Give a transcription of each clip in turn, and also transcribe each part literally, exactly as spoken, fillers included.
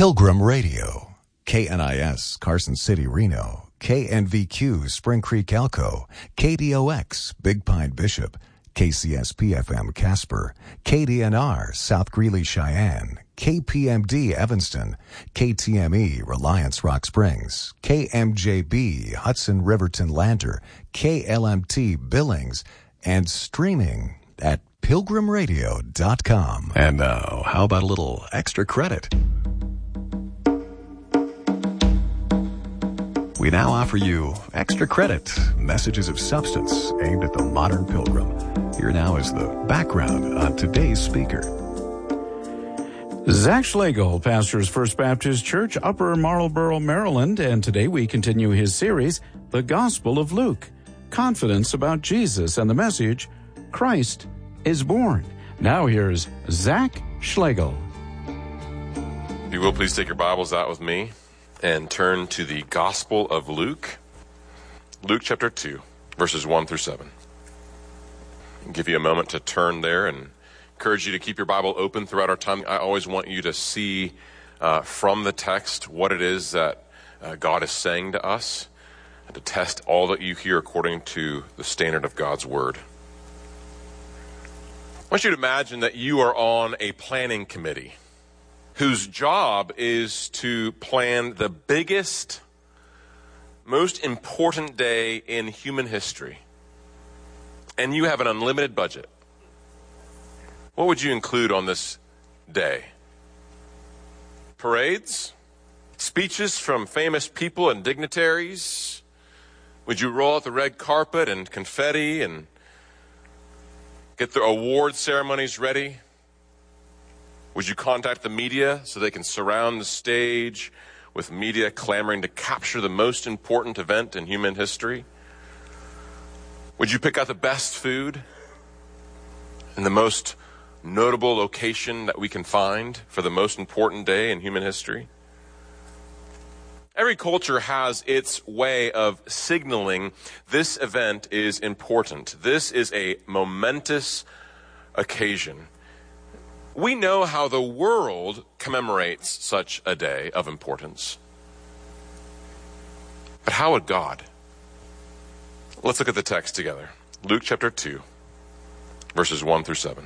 Pilgrim Radio, K N I S, Carson City, Reno, K N V Q, Spring Creek, Elko, K D O X, Big Pine, Bishop, K C S P F M, Casper, K D N R, South Greeley, Cheyenne, K P M D, Evanston, K T M E, Reliance, Rock Springs, K M J B, Hudson, Riverton, Lander, K L M T, Billings, and streaming at pilgrim radio dot com. And now, how about a little extra credit? We now offer you Extra Credit, messages of substance aimed at the modern pilgrim. Here now is the background on today's speaker. Zach Schlegel pastors First Baptist Church, Upper Marlboro, Maryland, and today we continue his series, The Gospel of Luke, Confidence about Jesus and the message, Christ is born. Now here's Zach Schlegel. If you will, please take your Bibles out with me and turn to the Gospel of Luke, Luke chapter two, verses one through seven. I'll give you a moment to turn there and encourage you to keep your Bible open throughout our time. I always want you to see uh, from the text what it is that uh, God is saying to us, and to test all that you hear according to the standard of God's Word. I want you to imagine that you are on a planning committee whose job is to plan the biggest, most important day in human history. And you have an unlimited budget. What would you include on this day? Parades? Speeches from famous people and dignitaries? Would you roll out the red carpet and confetti and get the award ceremonies ready? Would you contact the media so they can surround the stage with media clamoring to capture the most important event in human history? Would you pick out the best food and the most notable location that we can find for the most important day in human history? Every culture has its way of signaling this event is important. This is a momentous occasion. We know how the world commemorates such a day of importance. But how would God? Let's look at the text together. Luke chapter two, verses one through seven.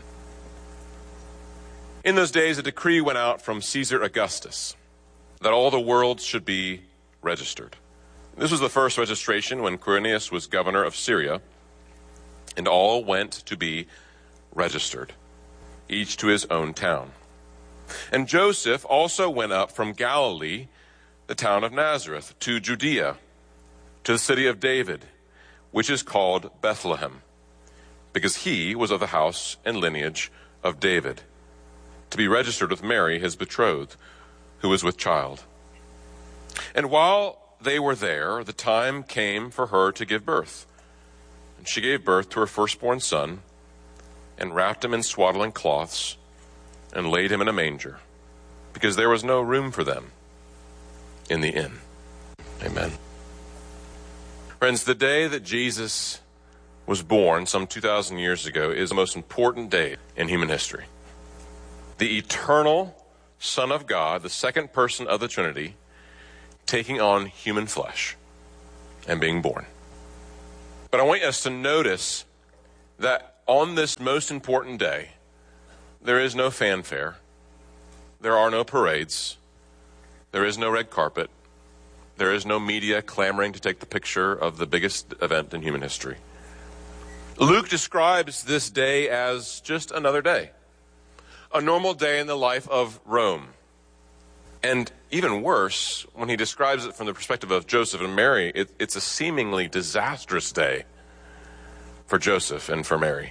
In those days, a decree went out from Caesar Augustus that all the world should be registered. This was the first registration when Quirinius was governor of Syria, and all went to be registered, each to his own town. And Joseph also went up from Galilee, the town of Nazareth, to Judea, to the city of David, which is called Bethlehem, because he was of the house and lineage of David, to be registered with Mary, his betrothed, who was with child. And while they were there, the time came for her to give birth. And she gave birth to her firstborn son, and wrapped him in swaddling cloths, and laid him in a manger, because there was no room for them in the inn. Amen. Friends, the day that Jesus was born some two thousand years ago is the most important day in human history. The eternal Son of God, the second person of the Trinity, taking on human flesh and being born. But I want us to notice that on this most important day, there is no fanfare, there are no parades, there is no red carpet, there is no media clamoring to take the picture of the biggest event in human history. Luke describes this day as just another day, a normal day in the life of Rome. And even worse, when he describes it from the perspective of Joseph and Mary, it, it's a seemingly disastrous day for Joseph and for Mary.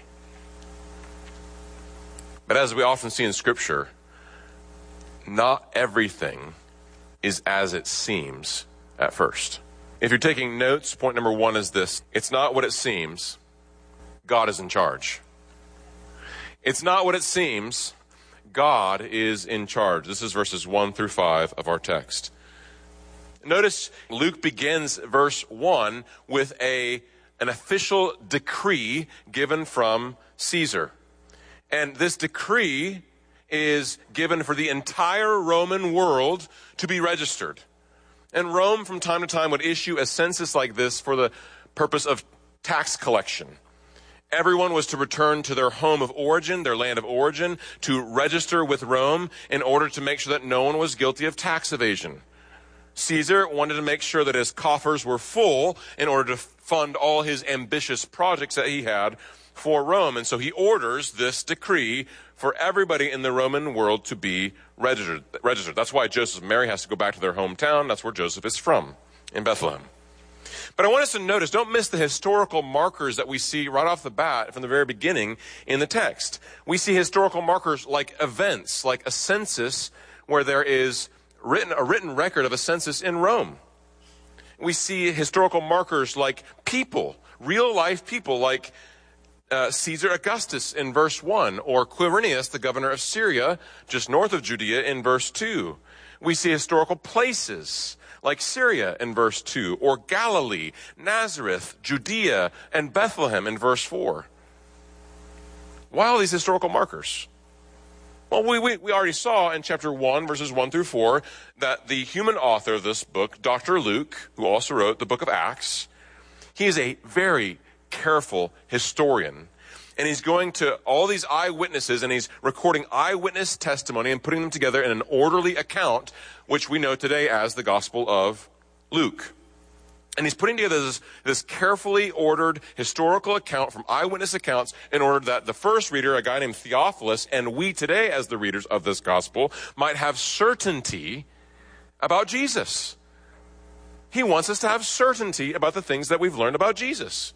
But as we often see in Scripture, not everything is as it seems at first. If you're taking notes, point number one is this: it's not what it seems. God is in charge. It's not what it seems. God is in charge. This is verses one through five of our text. Notice Luke begins verse one with a an official decree given from Caesar. And this decree is given for the entire Roman world to be registered. And Rome from time to time would issue a census like this for the purpose of tax collection. Everyone was to return to their home of origin, their land of origin, to register with Rome in order to make sure that no one was guilty of tax evasion. Caesar wanted to make sure that his coffers were full in order to fund all his ambitious projects that he had for Rome. And so he orders this decree for everybody in the Roman world to be registered. registered. That's why Joseph and Mary has to go back to their hometown. That's where Joseph is from, in Bethlehem. But I want us to notice, don't miss the historical markers that we see right off the bat from the very beginning in the text. We see historical markers like events, like a census where there is written a written record of a census in Rome. We see historical markers like people, real life people like uh, Caesar Augustus in verse one, or Quirinius, the governor of Syria, just north of Judea in verse two. We see historical places like Syria in verse two, or Galilee, Nazareth, Judea, and Bethlehem in verse four. Why all these historical markers? Well, we, we, we already saw in chapter one, verses one through four, that the human author of this book, Doctor Luke, who also wrote the book of Acts, he is a very careful historian. And he's going to all these eyewitnesses, and he's recording eyewitness testimony and putting them together in an orderly account, which we know today as the Gospel of Luke. And he's putting together this, this carefully ordered historical account from eyewitness accounts in order that the first reader, a guy named Theophilus, and we today as the readers of this gospel, might have certainty about Jesus. He wants us to have certainty about the things that we've learned about Jesus.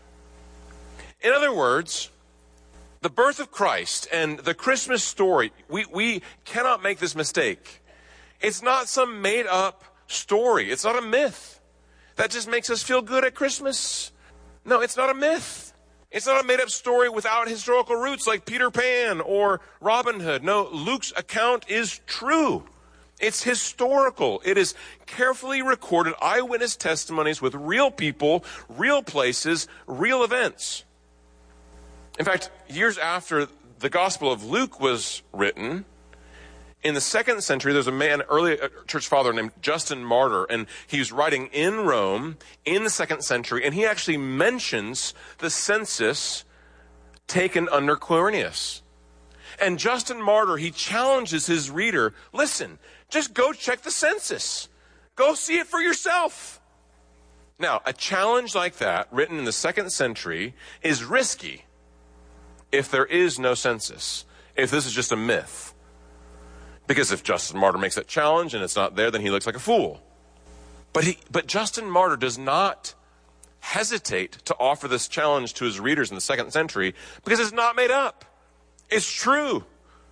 In other words, the birth of Christ and the Christmas story, we, we cannot make this mistake. It's not some made-up story. It's not a myth. That just makes us feel good at Christmas. No, it's not a myth. It's not a made-up story without historical roots like Peter Pan or Robin Hood. No, Luke's account is true. It's historical. It is carefully recorded eyewitness testimonies with real people, real places, real events. In fact, years after the Gospel of Luke was written, in the second century, there's a man, early church father named Justin Martyr, and he's writing in Rome in the second century, and he actually mentions the census taken under Quirinius. And Justin Martyr, he challenges his reader, listen, just go check the census. Go see it for yourself. Now, a challenge like that, written in the second century, is risky if there is no census, if this is just a myth. Because if Justin Martyr makes that challenge and it's not there, then he looks like a fool. But he, but Justin Martyr does not hesitate to offer this challenge to his readers in the second century because it's not made up. It's true.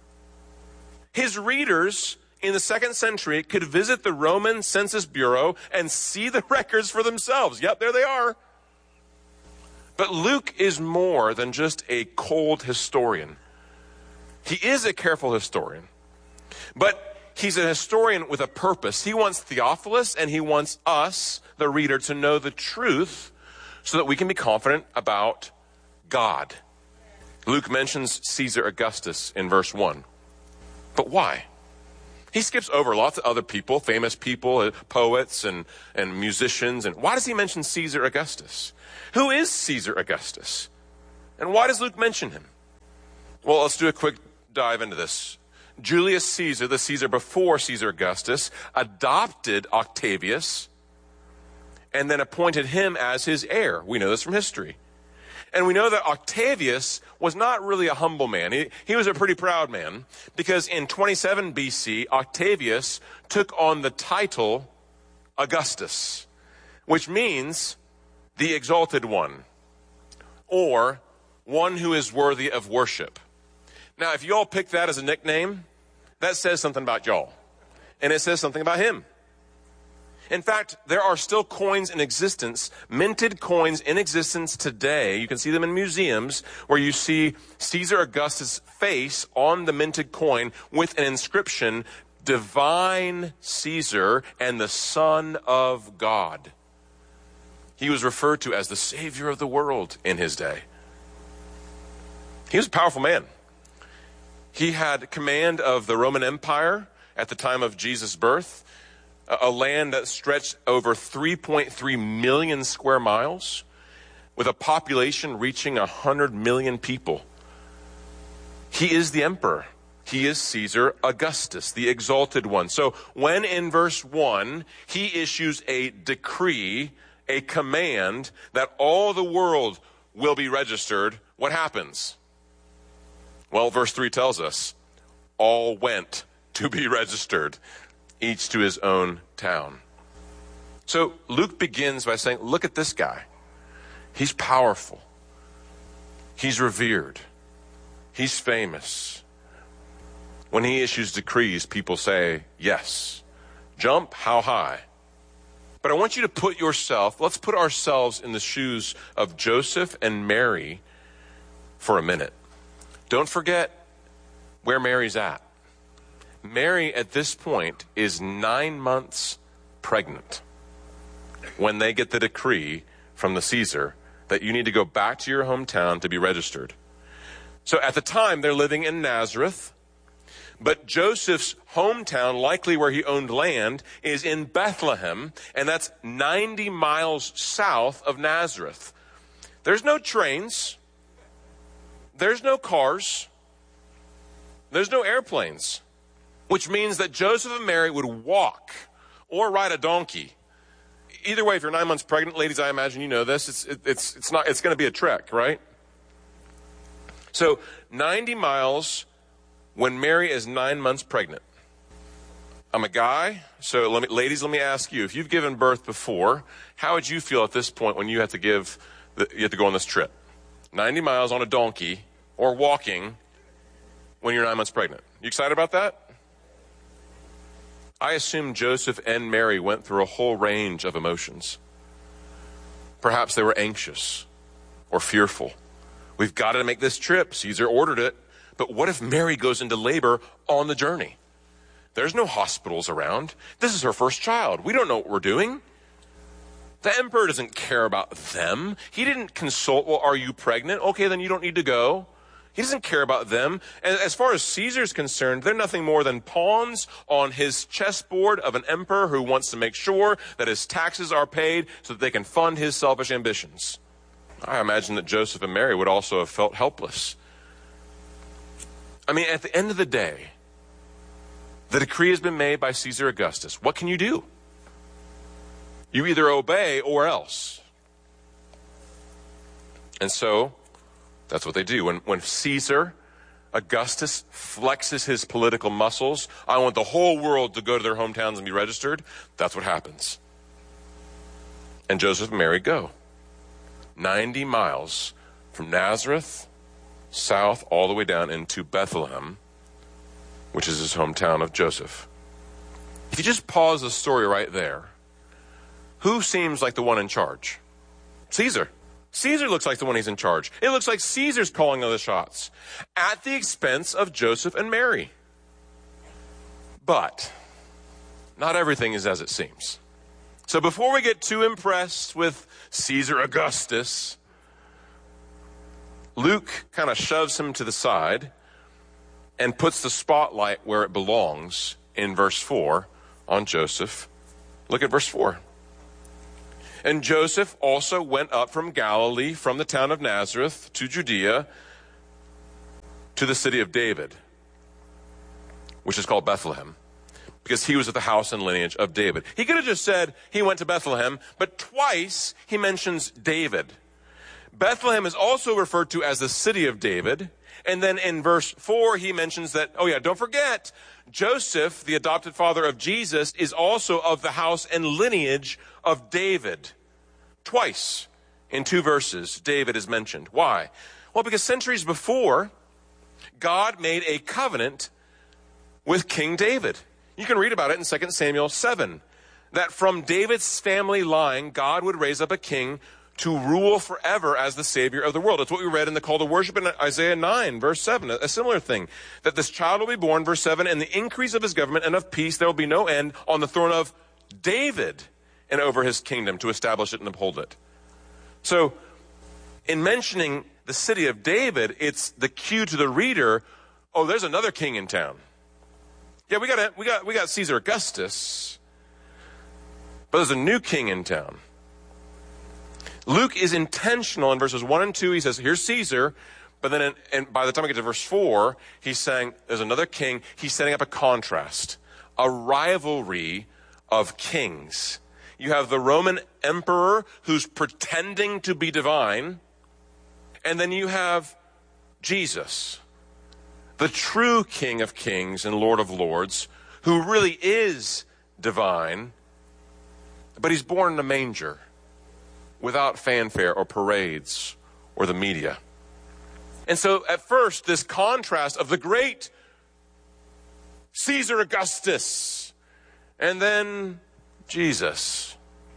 His readers in the second century could visit the Roman Census Bureau and see the records for themselves. Yep, there they are. But Luke is more than just a cold historian. He is a careful historian. But he's a historian with a purpose. He wants Theophilus and he wants us, the reader, to know the truth so that we can be confident about God. Luke mentions Caesar Augustus in verse one. But why? He skips over lots of other people, famous people, poets and, and musicians. And why does he mention Caesar Augustus? Who is Caesar Augustus? And why does Luke mention him? Well, let's do a quick dive into this. Julius Caesar, the Caesar before Caesar Augustus, adopted Octavius and then appointed him as his heir. We know this from history. And we know that Octavius was not really a humble man. He, he was a pretty proud man because in twenty-seven B C, Octavius took on the title Augustus, which means the exalted one or one who is worthy of worship. Now, if you all pick that as a nickname, that says something about y'all. And it says something about him. In fact, there are still coins in existence, minted coins in existence today. You can see them in museums where you see Caesar Augustus' face on the minted coin with an inscription, Divine Caesar and the Son of God. He was referred to as the Savior of the world in his day. He was a powerful man. He had command of the Roman Empire at the time of Jesus' birth, a land that stretched over three point three million square miles, with a population reaching one hundred million people. He is the emperor. He is Caesar Augustus, the exalted one. So when in verse one, he issues a decree, a command that all the world will be registered, what happens? Well, verse three tells us, all went to be registered, each to his own town. So Luke begins by saying, look at this guy. He's powerful. He's revered. He's famous. When he issues decrees, people say, yes. Jump, how high? But I want you to put yourself, let's put ourselves in the shoes of Joseph and Mary for a minute. Don't forget where Mary's at. Mary, at this point, is nine months pregnant when they get the decree from the Caesar that you need to go back to your hometown to be registered. So at the time, they're living in Nazareth, but Joseph's hometown, likely where he owned land, is in Bethlehem, and that's ninety miles south of Nazareth. There's no trains. There's no cars. There's no airplanes, which means that Joseph and Mary would walk or ride a donkey. Either way, if you're nine months pregnant, ladies, I imagine you know this. It's it, it's it's not it's going to be a trek, right? So ninety miles when Mary is nine months pregnant. I'm a guy, so let me, ladies, let me ask you: if you've given birth before, how would you feel at this point when you have to give the, you have to go on this trip? ninety miles on a donkey or walking when you're nine months pregnant. You excited about that? I assume Joseph and Mary went through a whole range of emotions. Perhaps they were anxious or fearful. We've got to make this trip. Caesar ordered it. But what if Mary goes into labor on the journey? There's no hospitals around. This is her first child. We don't know what we're doing. The emperor doesn't care about them. He didn't consult, well, are you pregnant? Okay, then you don't need to go. He doesn't care about them. And as far as Caesar's concerned, they're nothing more than pawns on his chessboard of an emperor who wants to make sure that his taxes are paid so that they can fund his selfish ambitions. I imagine that Joseph and Mary would also have felt helpless. I mean, at the end of the day, the decree has been made by Caesar Augustus. What can you do? You either obey or else. And so, that's what they do. When, when Caesar Augustus flexes his political muscles, I want the whole world to go to their hometowns and be registered, that's what happens. And Joseph and Mary go. ninety miles from Nazareth, south, all the way down into Bethlehem, which is his hometown of Joseph. If you just pause the story right there, who seems like the one in charge? Caesar. Caesar looks like the one he's in charge. It looks like Caesar's calling all the shots at the expense of Joseph and Mary. But not everything is as it seems. So before we get too impressed with Caesar Augustus, Luke kind of shoves him to the side and puts the spotlight where it belongs in verse four on Joseph. Look at verse four. And Joseph also went up from Galilee, from the town of Nazareth, to Judea, to the city of David, which is called Bethlehem, because he was of the house and lineage of David. He could have just said he went to Bethlehem, but twice he mentions David. Bethlehem is also referred to as the city of David. And then in verse four, he mentions that, oh yeah, don't forget, Joseph, the adopted father of Jesus, is also of the house and lineage of David. Twice in two verses, David is mentioned. Why? Well, because centuries before, God made a covenant with King David. You can read about it in Second Samuel seven, that from David's family line, God would raise up a king to rule forever as the Savior of the world. That's what we read in the call to worship in Isaiah nine, verse seven, a similar thing. That this child will be born, verse seven, and the increase of his government and of peace, there will be no end on the throne of David and over his kingdom to establish it and uphold it. So, in mentioning the city of David, it's the cue to the reader. oh, there's another king in town. Yeah, we got we got we got Caesar Augustus, but there's a new king in town. Luke is intentional in verses one and two. He says, here's Caesar. But then in, and by the time we get to verse four, he's saying there's another king. He's setting up a contrast, a rivalry of kings. You have the Roman emperor who's pretending to be divine. And then you have Jesus, the true King of Kings and Lord of Lords, who really is divine, but he's born in a manger without fanfare or parades or the media. And so at first, this contrast of the great Caesar Augustus and then Jesus,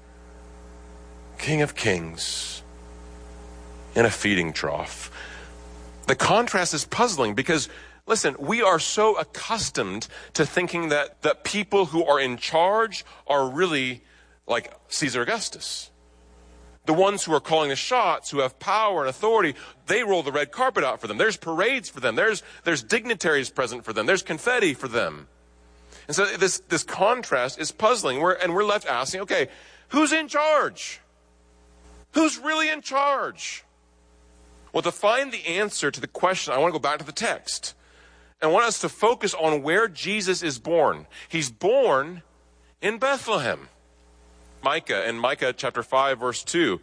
King of Kings, in a feeding trough. The contrast is puzzling because, listen, we are so accustomed to thinking that, that people who are in charge are really like Caesar Augustus. The ones who are calling the shots, who have power and authority, they roll the red carpet out for them. There's parades for them. There's, there's dignitaries present for them. There's confetti for them. And so this, this contrast is puzzling. We're, and we're left asking, okay, who's in charge? Who's really in charge? Well, to find the answer to the question, I want to go back to the text. And I want us to focus on where Jesus is born. He's born in Bethlehem. Micah, in Micah chapter five, verse two.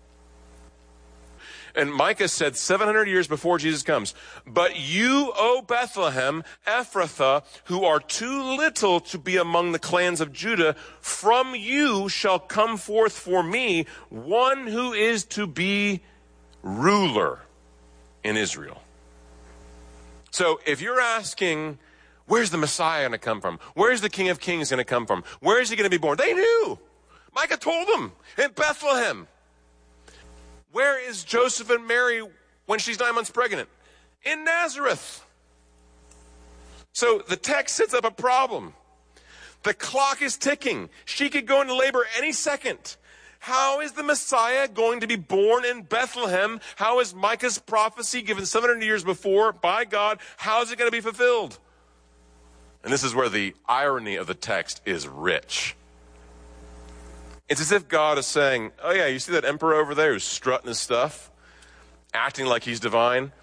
And Micah said seven hundred years before Jesus comes, but you, O Bethlehem, Ephrathah, who are too little to be among the clans of Judah, from you shall come forth for me one who is to be ruler in Israel. So if you're asking, where's the Messiah going to come from? Where's the King of Kings going to come from? Where is he going to be born? They knew. Micah told them in Bethlehem. Where is Joseph and Mary when she's nine months pregnant? In Nazareth. So the text sets up a problem. The clock is ticking. She could go into labor any second. How is the Messiah going to be born in Bethlehem? How is Micah's prophecy given seven hundred years before by God? How is it going to be fulfilled? And this is where the irony of the text is rich. It's as if God is saying, oh yeah, you see that emperor over there who's strutting his stuff, acting like he's divine?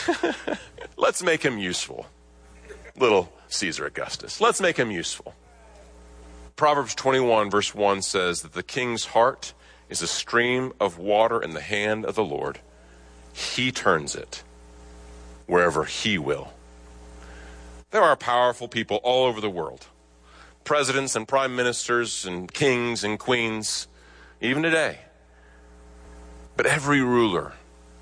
Let's make him useful. Little Caesar Augustus. Let's make him useful. Proverbs twenty-one verse one says that the king's heart is a stream of water in the hand of the Lord. He turns it wherever he will. There are powerful people all over the world. Presidents and prime ministers and kings and queens, even today. But every ruler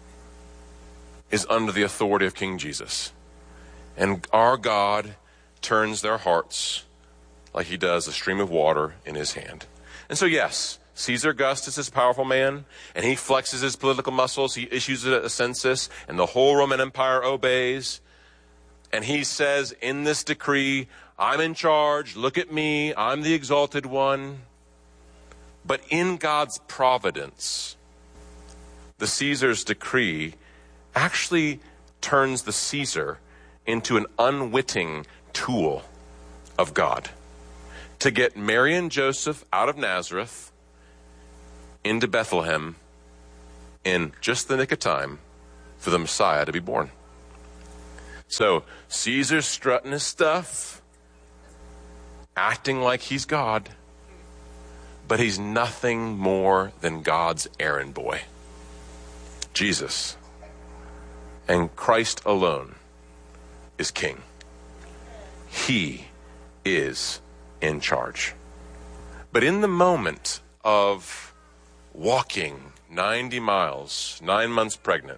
is under the authority of King Jesus. And our God turns their hearts like he does a stream of water in his hand. And so yes, Caesar Augustus is a powerful man, and he flexes his political muscles. He issues a census, and the whole Roman Empire obeys. And he says in this decree, I'm in charge, look at me, I'm the exalted one. But in God's providence, the Caesar's decree actually turns the Caesar into an unwitting tool of God to get Mary and Joseph out of Nazareth into Bethlehem in just the nick of time for the Messiah to be born. So Caesar's strutting his stuff, acting like he's God, but he's nothing more than God's errand boy. Jesus and Christ alone is king. He is in charge. But in the moment of walking ninety miles, nine months pregnant,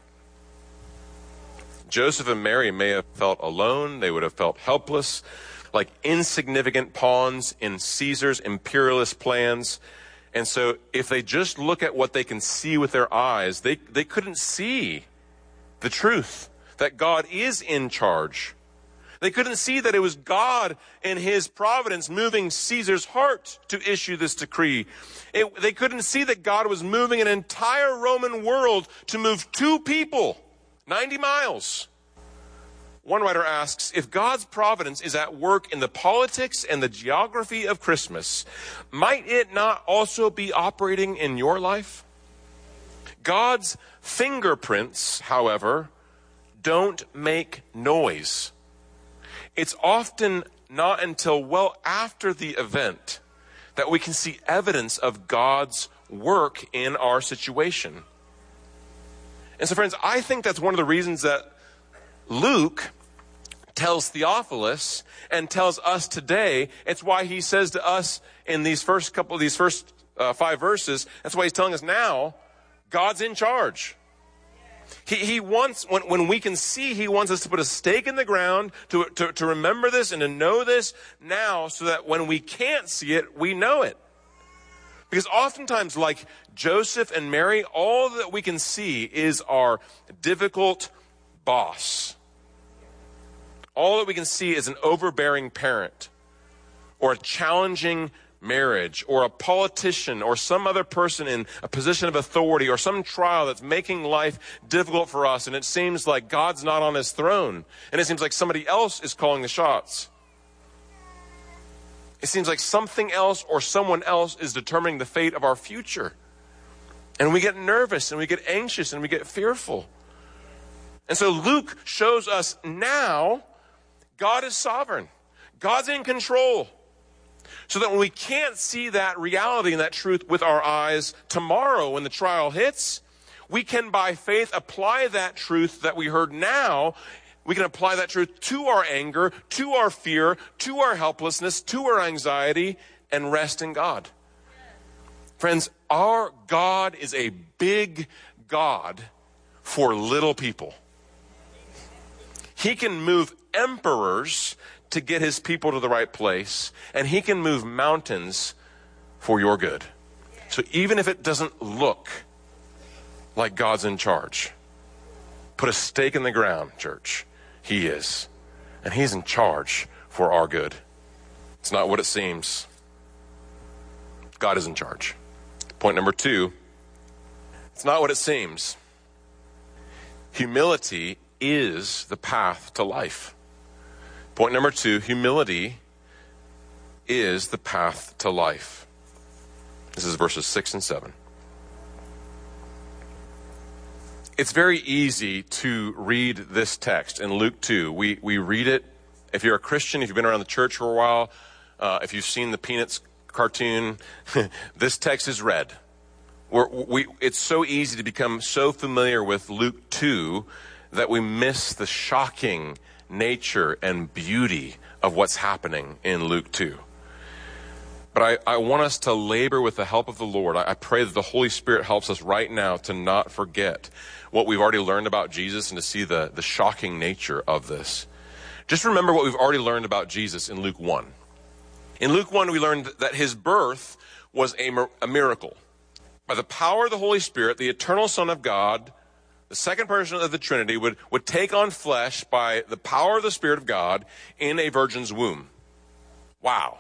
Joseph and Mary may have felt alone. They would have felt helpless, like insignificant pawns in Caesar's imperialist plans. And so if they just look at what they can see with their eyes, they, they couldn't see the truth that God is in charge. They couldn't see that it was God in his providence moving Caesar's heart to issue this decree. It, they couldn't see that God was moving an entire Roman world to move two people ninety miles. One writer asks, if God's providence is at work in the politics and the geography of Christmas, might it not also be operating in your life? God's fingerprints, however, don't make noise. It's often not until well after the event that we can see evidence of God's work in our situation. And so, friends, I think that's one of the reasons that Luke tells Theophilus and tells us today. It's why he says to us in these first couple of these first uh, five verses, that's why he's telling us now, God's in charge. He, he wants, when, when we can see, he wants us to put a stake in the ground, to, to, to remember this and to know this now, so that when we can't see it, we know it. Because oftentimes, like Joseph and Mary, all that we can see is our difficult boss. All that we can see is an overbearing parent, or a challenging marriage, or a politician, or some other person in a position of authority, or some trial that's making life difficult for us, and it seems like God's not on his throne, and it seems like somebody else is calling the shots. It seems like something else or someone else is determining the fate of our future. And we get nervous, and we get anxious, and we get fearful. And so Luke shows us now God is sovereign. God's in control. So that when we can't see that reality and that truth with our eyes tomorrow when the trial hits, we can by faith apply that truth that we heard now. We can apply that truth to our anger, to our fear, to our helplessness, to our anxiety, and rest in God. Friends, our God is a big God for little people. He can move emperors to get his people to the right place, and he can move mountains for your good. So even if it doesn't look like God's in charge, put a stake in the ground, church. He is. And he's in charge for our good. It's not what it seems. God is in charge. Point number two, it's not what it seems. Humility is the path to life. Point number two, humility is the path to life. This is verses six and seven. It's very easy to read this text in Luke two. We we read it. If you're a Christian, if you've been around the church for a while, uh, if you've seen the Peanuts cartoon, this text is read. We're, we, it's so easy to become so familiar with Luke two that we miss the shocking nature and beauty of what's happening in Luke two. But I, I want us to labor with the help of the Lord. I, I pray that the Holy Spirit helps us right now to not forget what we've already learned about Jesus and to see the, the shocking nature of this. Just remember what we've already learned about Jesus in Luke one. In Luke one, we learned that his birth was a, a miracle. By the power of the Holy Spirit, the eternal Son of God, the second person of the Trinity, would, would take on flesh by the power of the Spirit of God in a virgin's womb. Wow.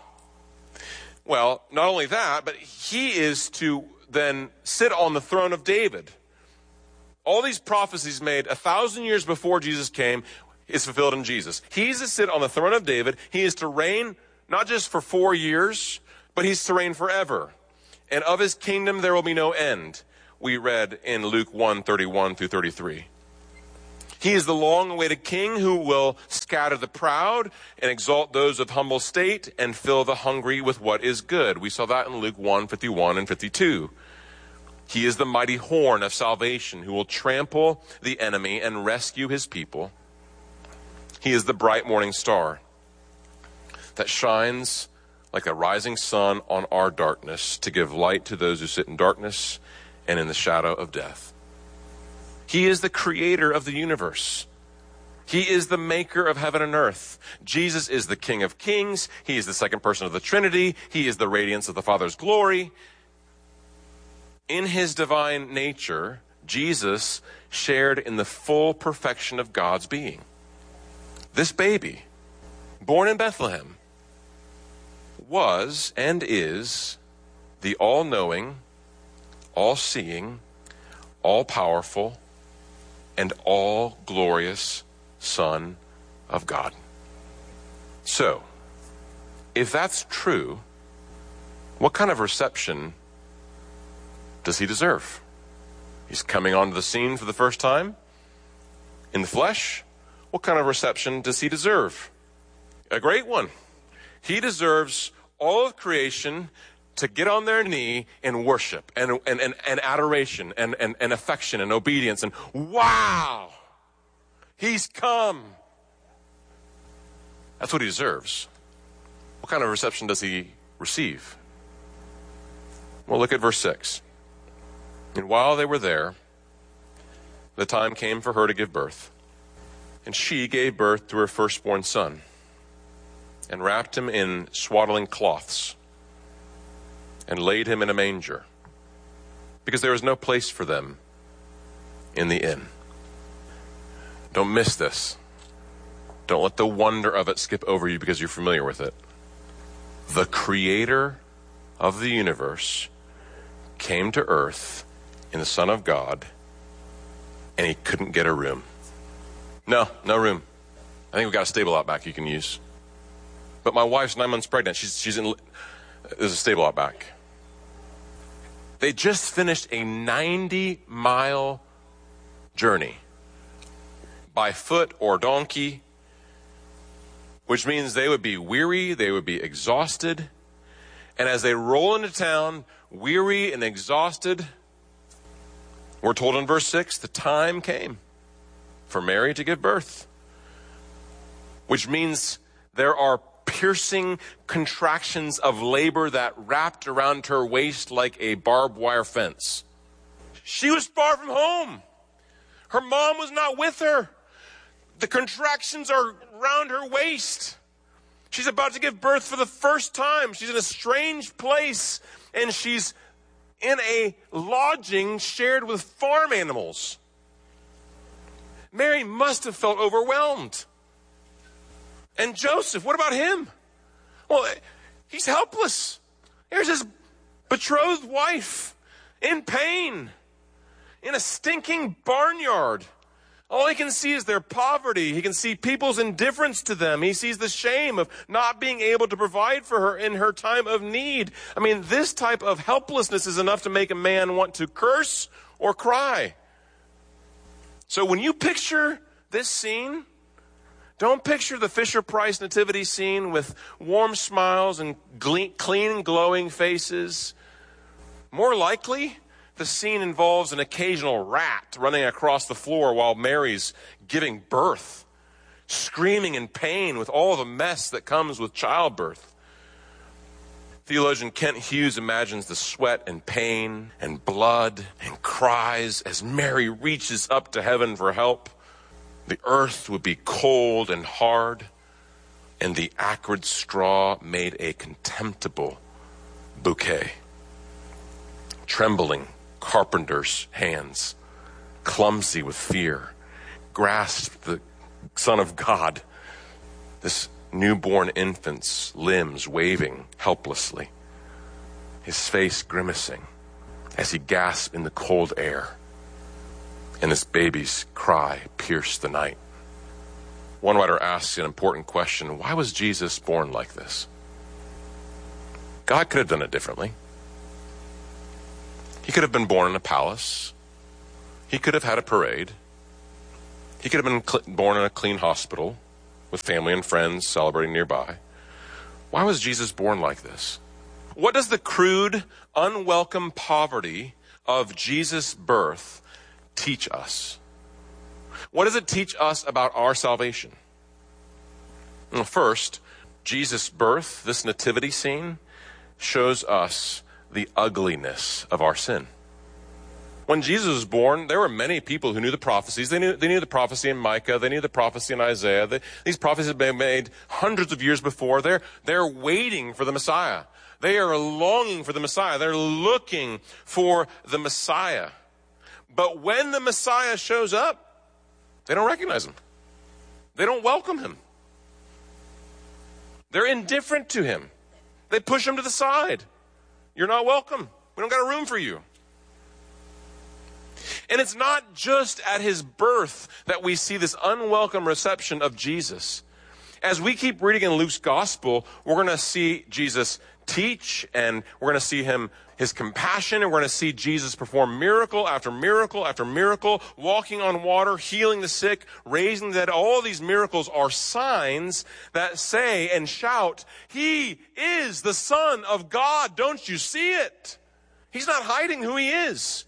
Well, not only that, but he is to then sit on the throne of David. All these prophecies made a thousand years before Jesus came is fulfilled in Jesus. He's to sit on the throne of David. He is to reign not just for four years, but he's to reign forever. And of his kingdom there will be no end. We read in Luke one, thirty-one through thirty-three. He is the long-awaited king who will scatter the proud and exalt those of humble state and fill the hungry with what is good. We saw that in Luke one, fifty-one and fifty-two. He is the mighty horn of salvation who will trample the enemy and rescue his people. He is the bright morning star that shines like a rising sun on our darkness to give light to those who sit in darkness and in the shadow of death. He is the creator of the universe. He is the maker of heaven and earth. Jesus is the King of kings. He is the second person of the Trinity. He is the radiance of the Father's glory. In his divine nature, Jesus shared in the full perfection of God's being. This baby, born in Bethlehem, was and is the all-knowing, all-seeing, all-powerful, and all-glorious Son of God. So, if that's true, what kind of reception does he deserve? He's coming onto the scene for the first time in the flesh. What kind of reception does he deserve? A great one. He deserves all of creation to get on their knee and worship and, and, and, and adoration and, and, and affection and obedience and wow, he's come. That's what he deserves. What kind of reception does he receive? Well, look at verse six. And while they were there, the time came for her to give birth. And she gave birth to her firstborn son and wrapped him in swaddling cloths and laid him in a manger because there was no place for them in the inn. Don't miss this. Don't let the wonder of it skip over you because you're familiar with it. The creator of the universe came to earth in the Son of God, and he couldn't get a room. No, no room. I think we've got a stable out back you can use. But my wife's nine months pregnant. She's, she's in, there's a stable out back. They just finished a ninety mile journey by foot or donkey, which means they would be weary, they would be exhausted. And as they roll into town, weary and exhausted, we're told in verse six, the time came for Mary to give birth, which means there are piercing contractions of labor that wrapped around her waist like a barbed wire fence. She was far from home. Her mom was not with her. The contractions are around her waist. She's about to give birth for the first time. She's in a strange place, and she's in a lodging shared with farm animals. Mary must have felt overwhelmed. And Joseph, what about him? Well, he's helpless. Here's his betrothed wife in pain, in a stinking barnyard. All he can see is their poverty. He can see people's indifference to them. He sees the shame of not being able to provide for her in her time of need. I mean, this type of helplessness is enough to make a man want to curse or cry. So when you picture this scene, don't picture the Fisher-Price nativity scene with warm smiles and clean, glowing faces. More likely, the scene involves an occasional rat running across the floor while Mary's giving birth, screaming in pain with all the mess that comes with childbirth. Theologian Kent Hughes imagines the sweat and pain and blood and cries as Mary reaches up to heaven for help. The earth would be cold and hard, and the acrid straw made a contemptible bouquet. Trembling carpenter's hands, clumsy with fear, grasped the Son of God, this newborn infant's limbs waving helplessly, his face grimacing as he gasped in the cold air, and this baby's cry pierced the night. One writer asks an important question: why was Jesus born like this? God could have done it differently. He could have been born in a palace. He could have had a parade. He could have been cl- born in a clean hospital with family and friends celebrating nearby. Why was Jesus born like this? What does the crude, unwelcome poverty of Jesus' birth teach us? What does it teach us about our salvation? Well, first, Jesus' birth, this nativity scene, shows us the ugliness of our sin. When Jesus was born, there were many people who knew the prophecies. They knew, they knew the prophecy in Micah. They knew the prophecy in Isaiah. They, these prophecies had been made hundreds of years before. They're, they're waiting for the Messiah. They are longing for the Messiah. They're looking for the Messiah. But when the Messiah shows up, they don't recognize him. They don't welcome him. They're indifferent to him. They push him to the side. You're not welcome. We don't got a room for you. And it's not just at his birth that we see this unwelcome reception of Jesus. As we keep reading in Luke's gospel, we're going to see Jesus teach, and we're going to see him, his compassion, and we're going to see Jesus perform miracle after miracle after miracle, walking on water, healing the sick, raising the dead. All these miracles are signs that say and shout, he is the Son of God. Don't you see it? He's not hiding who he is.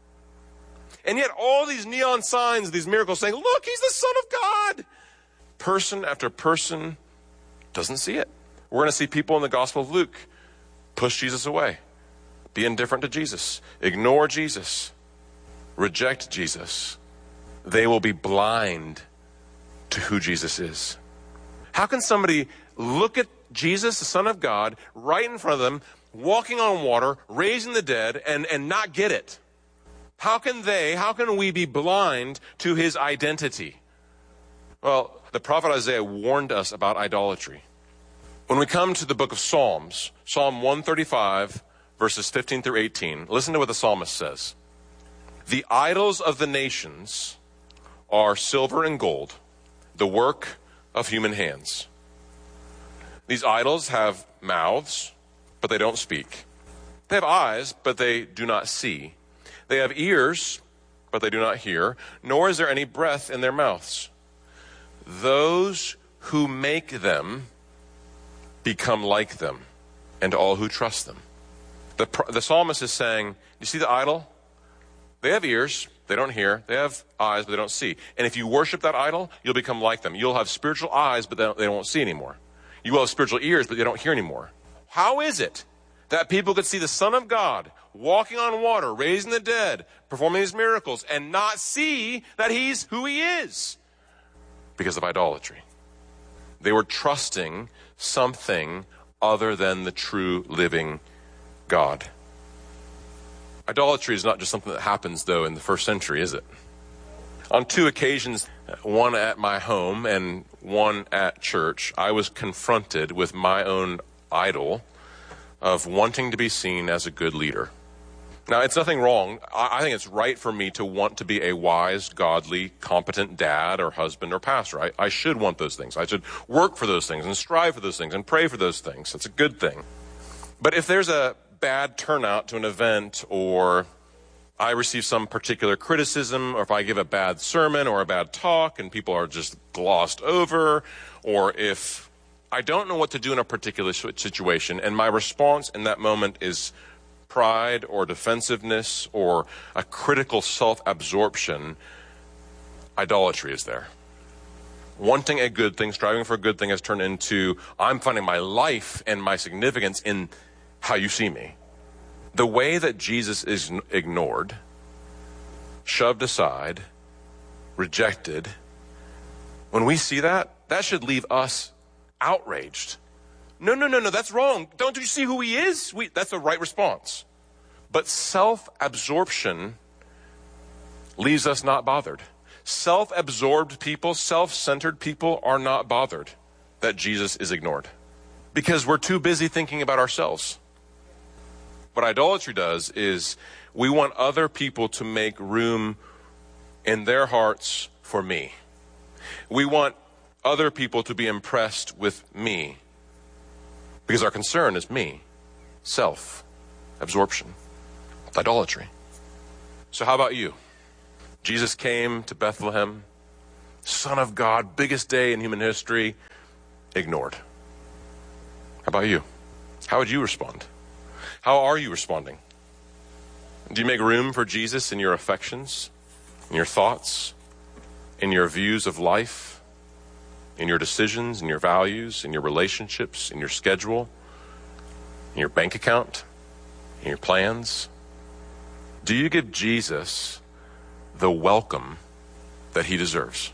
And yet all these neon signs, these miracles saying, look, he's the Son of God. Person after person doesn't see it. We're going to see people in the Gospel of Luke push Jesus away, be indifferent to Jesus, ignore Jesus, reject Jesus. They will be blind to who Jesus is. How can somebody look at Jesus, the Son of God, right in front of them, walking on water, raising the dead, and, and not get it? How can they, how can we be blind to his identity? Well, the prophet Isaiah warned us about idolatry. When we come to the book of Psalms, Psalm one thirty-five, verses fifteen through eighteen, listen to what the psalmist says. The idols of the nations are silver and gold, the work of human hands. These idols have mouths, but they don't speak. They have eyes, but they do not see. They have ears, but they do not hear, nor is there any breath in their mouths. Those who make them become like them, and all who trust them. The, the psalmist is saying, you see the idol? They have ears, they don't hear. They have eyes, but they don't see. And if you worship that idol, you'll become like them. You'll have spiritual eyes, but they don't, they won't see anymore. You will have spiritual ears, but they don't hear anymore. How is it that people could see the Son of God walking on water, raising the dead, performing these miracles, and not see that he's who he is? Because of idolatry. They were trusting something other than the true living God. Idolatry is not just something that happens, though, in the first century, is it? On two occasions, one at my home and one at church, I was confronted with my own idol of wanting to be seen as a good leader. Now, it's nothing wrong. I think it's right for me to want to be a wise, godly, competent dad or husband or pastor. I, I should want those things. I should work for those things and strive for those things and pray for those things. That's a good thing. But if there's a bad turnout to an event, or I receive some particular criticism, or if I give a bad sermon or a bad talk and people are just glossed over, or if I don't know what to do in a particular situation and my response in that moment is pride or defensiveness or a critical self-absorption, idolatry is there. Wanting a good thing, striving for a good thing has turned into, I'm finding my life and my significance in how you see me. The way that Jesus is ignored, shoved aside, rejected, when we see that, that should leave us outraged. No, no, no, no, that's wrong. Don't you see who he is? We, that's the right response. But self-absorption leaves us not bothered. Self-absorbed people, self-centered people are not bothered that Jesus is ignored because we're too busy thinking about ourselves. What idolatry does is we want other people to make room in their hearts for me. We want other people to be impressed with me because our concern is me, self-absorption, idolatry. So how about you? Jesus came to Bethlehem, Son of God, biggest day in human history, ignored. How about you? How would you respond? How are you responding? Do you make room for Jesus in your affections, in your thoughts, in your views of life, in your decisions, in your values, in your relationships, in your schedule, in your bank account, in your plans? Do you give Jesus the welcome that he deserves?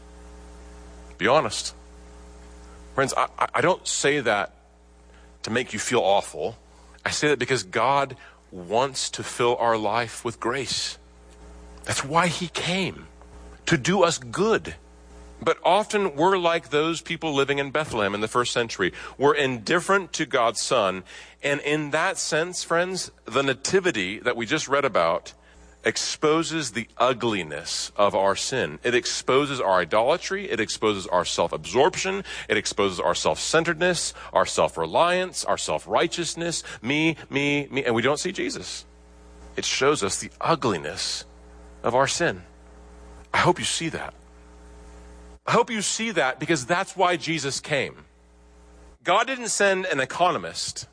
Be honest. Friends, I, I don't say that to make you feel awful. I say that because God wants to fill our life with grace. That's why he came, to do us good. But often we're like those people living in Bethlehem in the first century. We're indifferent to God's Son. And in that sense, friends, the nativity that we just read about exposes the ugliness of our sin. It exposes our idolatry. It exposes our self-absorption. It exposes our self-centeredness, our self-reliance, our self-righteousness, me, me, me, and we don't see Jesus. It shows us the ugliness of our sin. I hope you see that. I hope you see that because that's why Jesus came. God didn't send an economist.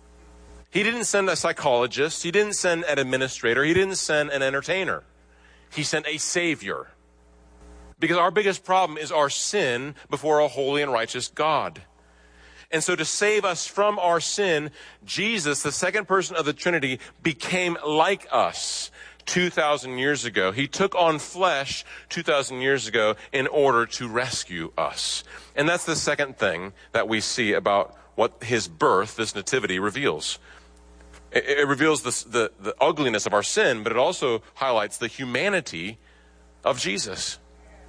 He didn't send a psychologist. He didn't send an administrator. He didn't send an entertainer. He sent a savior. Because our biggest problem is our sin before a holy and righteous God. And so to save us from our sin, Jesus, the second person of the Trinity, became like us two thousand years ago. He took on flesh two thousand years ago in order to rescue us. And that's the second thing that we see about what his birth, this nativity, reveals. It, it reveals this, the, the ugliness of our sin, but it also highlights the humanity of Jesus.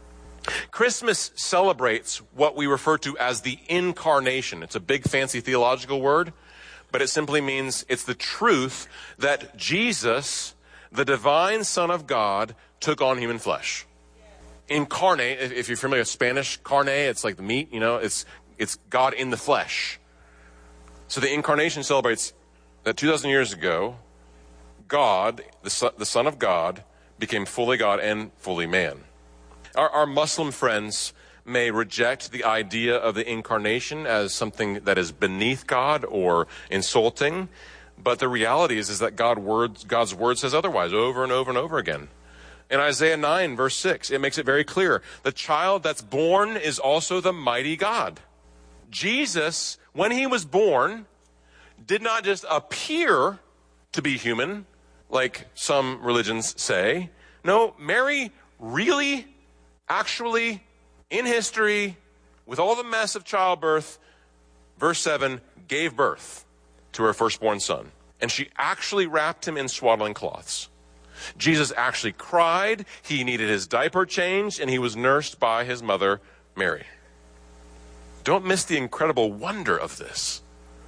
Christmas celebrates what we refer to as the incarnation. It's a big fancy theological word, but it simply means it's the truth that Jesus, the divine Son of God, took on human flesh. Incarnate, if you're familiar with Spanish, carne, it's like the meat, you know, it's it's God in the flesh. So the incarnation celebrates that two thousand years ago, God, the Son, the Son of God, became fully God and fully man. Our, our Muslim friends may reject the idea of the incarnation as something that is beneath God or insulting, but the reality is, is that God words, God's word says otherwise over and over and over again. In Isaiah nine, verse six, it makes it very clear. The child that's born is also the mighty God. Jesus, when he was born, did not just appear to be human, like some religions say. No, Mary really, actually, in history, with all the mess of childbirth, verse seven, gave birth to her firstborn son. And she actually wrapped him in swaddling cloths. Jesus actually cried, he needed his diaper changed, and he was nursed by his mother, Mary. Don't miss the incredible wonder of this.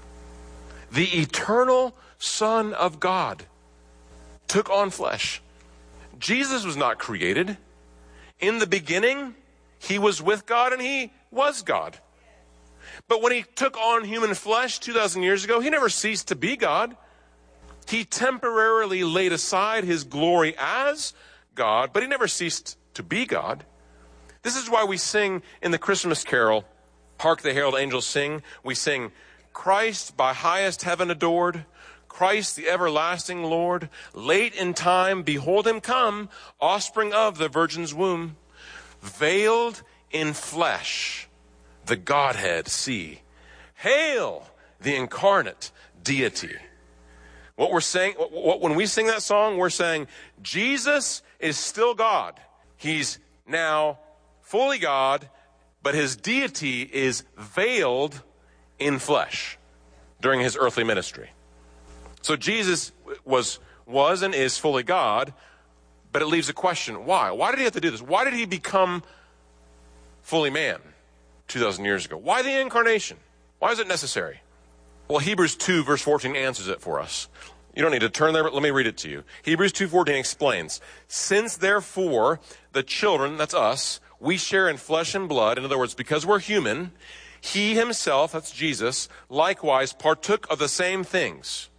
The eternal Son of God took on flesh. Jesus was not created. In the beginning, he was with God and he was God. But when he took on human flesh two thousand years ago, he never ceased to be God. He temporarily laid aside his glory as God, but he never ceased to be God. This is why we sing in the Christmas carol, Hark the Herald Angels Sing, we sing, Christ by highest heaven adored, Christ the everlasting Lord, late in time, behold him come, offspring of the Virgin's womb, veiled in flesh, the Godhead see. Hail the incarnate deity. What we're saying, what, when we sing that song, we're saying Jesus is still God. He's now fully God, but his deity is veiled in flesh during his earthly ministry. So Jesus was, was and is fully God, but it leaves a question. Why? Why did he have to do this? Why did he become fully man two thousand years ago? Why the incarnation? Why is it necessary? Well, Hebrews two, verse fourteen answers it for us. You don't need to turn there, but let me read it to you. Hebrews two fourteen explains, since therefore the children, that's us, we share in flesh and blood, in other words, because we're human, he himself, that's Jesus, likewise partook of the same things.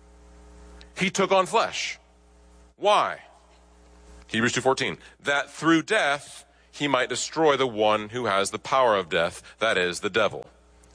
He took on flesh. Why? Hebrews two fourteen, that through death he might destroy the one who has the power of death, that is, the devil.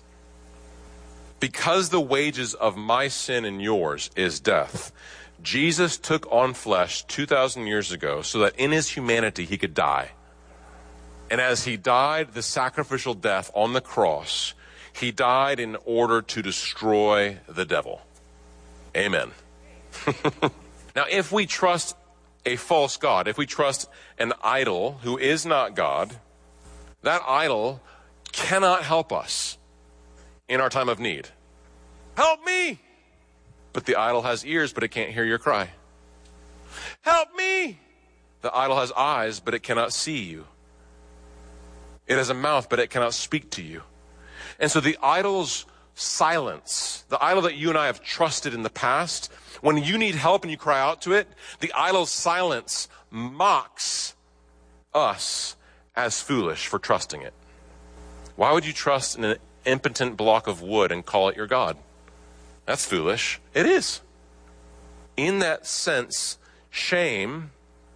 Because the wages of my sin and yours is death, Jesus took on flesh two thousand years ago so that in his humanity he could die. And as he died the sacrificial death on the cross, he died in order to destroy the devil. Amen. Now, if we trust a false god, if we trust an idol who is not God, that idol cannot help us in our time of need. Help me! But the idol has ears, but it can't hear your cry. Help me! The idol has eyes, but it cannot see you. It has a mouth, but it cannot speak to you. And so the idol's silence, the idol that you and I have trusted in the past, when you need help and you cry out to it, the idol's silence mocks us as foolish for trusting it. Why would you trust in an impotent block of wood and call it your God? That's foolish. It is. In that sense, shame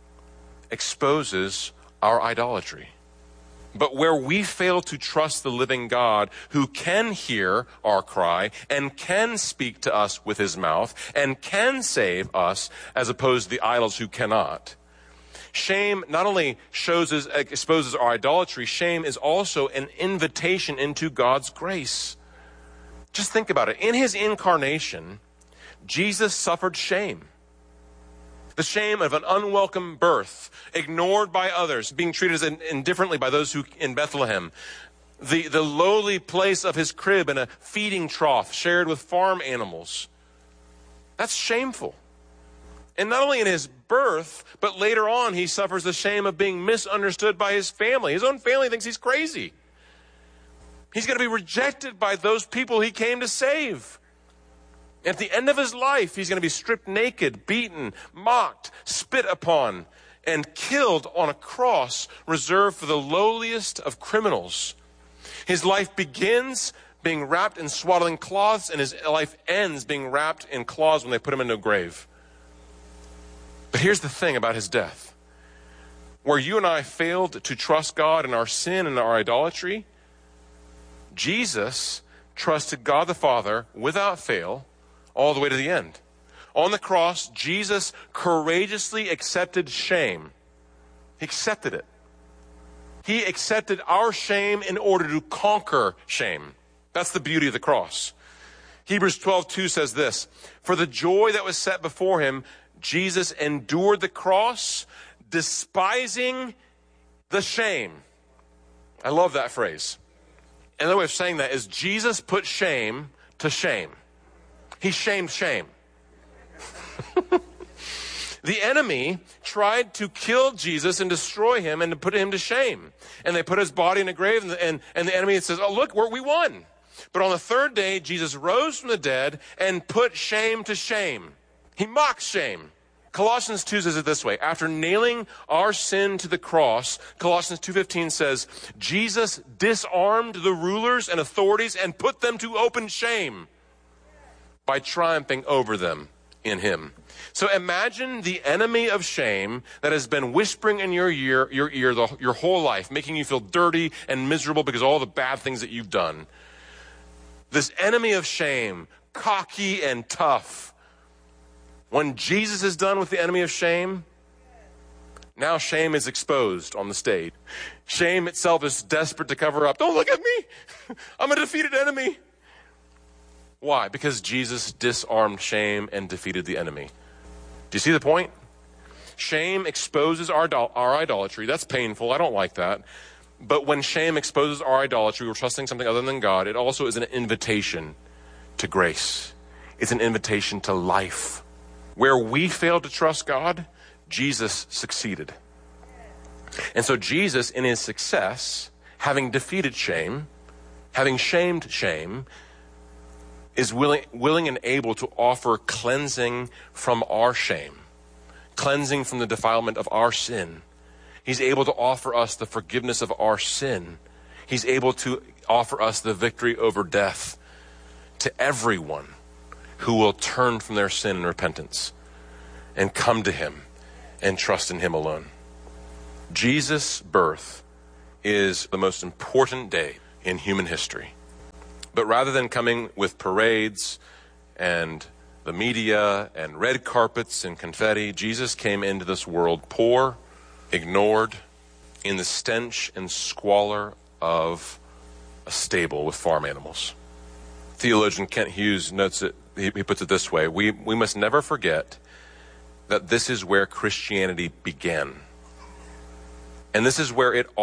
exposes our idolatry. But where we fail to trust the living God who can hear our cry and can speak to us with his mouth and can save us as opposed to the idols who cannot, shame not only shows us, exposes our idolatry, shame is also an invitation into God's grace. Just think about it. In his incarnation, Jesus suffered shame. The shame of an unwelcome birth, ignored by others, being treated as indifferently by those who in Bethlehem. The, the lowly place of his crib in a feeding trough shared with farm animals. That's shameful. And not only in his birth, but later on he suffers the shame of being misunderstood by his family. His own family thinks he's crazy. He's going to be rejected by those people he came to save. At the end of his life, he's going to be stripped naked, beaten, mocked, spit upon, and killed on a cross reserved for the lowliest of criminals. His life begins being wrapped in swaddling cloths, and his life ends being wrapped in cloths when they put him into a grave. But here's the thing about his death. Where you and I failed to trust God in our sin and our idolatry, Jesus trusted God the Father without fail all the way to the end. On the cross, Jesus courageously accepted shame. He accepted it. He accepted our shame in order to conquer shame. That's the beauty of the cross. Hebrews twelve two says this, "For the joy that was set before him, Jesus endured the cross, despising the shame." I love that phrase. Another way of saying that is Jesus put shame to shame. He shamed shame. The enemy tried to kill Jesus and destroy him and to put him to shame. And they put his body in a grave, and the, and, and the enemy says, "Oh, look, we're, we won." But on the third day, Jesus rose from the dead and put shame to shame. He mocks shame. Colossians two says it this way. After nailing our sin to the cross, Colossians two fifteen says, Jesus disarmed the rulers and authorities and put them to open shame by triumphing over them in him. So imagine the enemy of shame that has been whispering in your ear, your ear the, your whole life, making you feel dirty and miserable because of all the bad things that you've done. This enemy of shame, cocky and tough. When Jesus is done with the enemy of shame, now shame is exposed on the stage. Shame itself is desperate to cover up. Don't look at me. I'm a defeated enemy. Why? Because Jesus disarmed shame and defeated the enemy. Do you see the point? Shame exposes our, our idolatry. That's painful. I don't like that. But when shame exposes our idolatry, we're trusting something other than God, it also is an invitation to grace. It's an invitation to life. Where we failed to trust God, Jesus succeeded. And so Jesus, in his success, having defeated shame, having shamed shame, is willing, willing and able to offer cleansing from our shame, cleansing from the defilement of our sin. He's able to offer us the forgiveness of our sin. He's able to offer us the victory over death to everyone who will turn from their sin in repentance and come to him and trust in him alone. Jesus' birth is the most important day in human history. But rather than coming with parades and the media and red carpets and confetti, Jesus came into this world poor, ignored, in the stench and squalor of a stable with farm animals. Theologian Kent Hughes notes it, he, he puts it this way, we, we must never forget that this is where Christianity began. And this is where it all